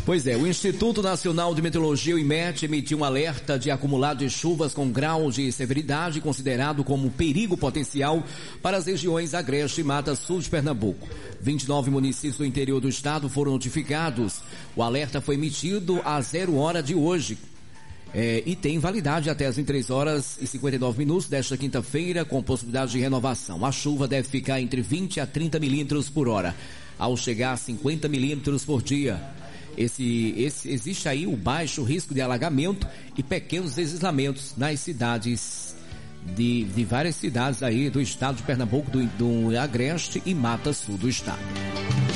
Pois é, o Instituto Nacional de Meteorologia, o IMET, emitiu um alerta de acumulado de chuvas com grau de severidade considerado como perigo potencial para as regiões Agreste e Mata Sul de Pernambuco. 29 municípios do interior do estado foram notificados. O alerta foi emitido às 0h de hoje. E tem validade até as 23h59 desta quinta-feira, com possibilidade de renovação. A chuva deve ficar entre 20 a 30 milímetros por hora, ao chegar a 50 milímetros por dia. Existe aí o baixo risco de alagamento e pequenos deslizamentos nas cidades, de várias cidades aí do estado de Pernambuco, do Agreste e Mata Sul do estado.